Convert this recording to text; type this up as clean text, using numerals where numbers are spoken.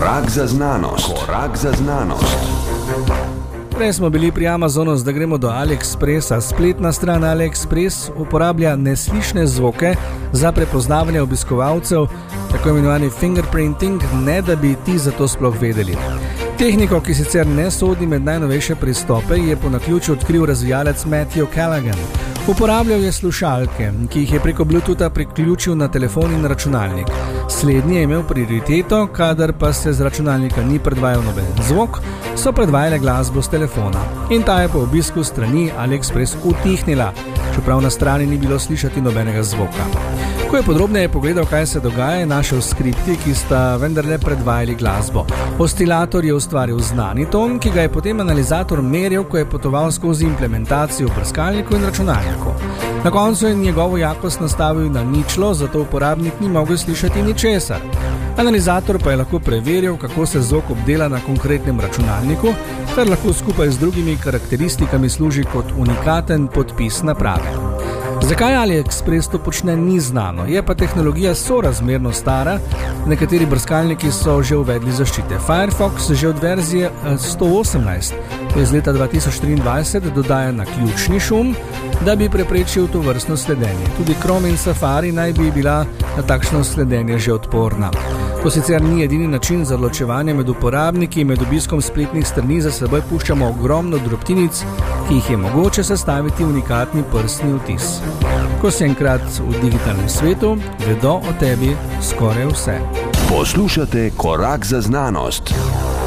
Korak za znanost. Korak za znanost. Prej smo bili pri Amazonu, zdaj gremo do AliExpressa. Spletna stran AliExpress uporablja neslišne zvoke za prepoznavanje obiskovalcev, tako imenovani fingerprinting, ne da bi ti za to sploh vedeli. Tehniko, ki sicer ne sodi med najnovejše pristope, je po naključju odkril razvijalec Matthew Callaghan. Uporabljal je slušalke, ki jih je preko Bluetootha priključil na telefon in računalnik. Slednji je imel prioriteto, kadar pa se z računalnika ni predvajal noben zvok, so predvajale glasbo z telefona. In ta je po obisku strani AliExpress utihnila, čeprav na strani ni bilo slišati nobenega zvoka. Ko je podrobneje pogledal, kaj se dogaja, je našel skripti, ki sta vendarle predvajali glasbo. Oscilator je ustvaril znani ton, ki ga je potem analizator meril, ko je potoval skozi implementacijo v brskalniku in računalniku. Na koncu je njegovo jakost nastavil na ničlo, zato uporabnik ni mogel slišati ničesar. Analizator pa je lahko preveril, kako se zvok obdela na konkretnem računalniku, kar lahko skupaj z drugimi karakteristikami služi kot unikaten podpis naprave. Zakaj AliExpress to počne, ni znano, je pa tehnologija sorazmerno stara, nekateri brskalniki so že uvedli zaščite. Firefox že od verzije 118, to je iz leta 2023, dodaja naključni šum, da bi preprečil tovrstno sledenje. Tudi Chrome in Safari naj bi bila na takšno sledenje že odporna. To sicer ni edini način za ločevanje med uporabniki, med obiskom spletnih strani za seboj puščamo ogromno drobtinic, ki jih je mogoče sestaviti unikatni prstni vtis. Ko si enkrat v digitalnem svetu, vedo o tebi skoraj vse. Poslušate Korak za znanost.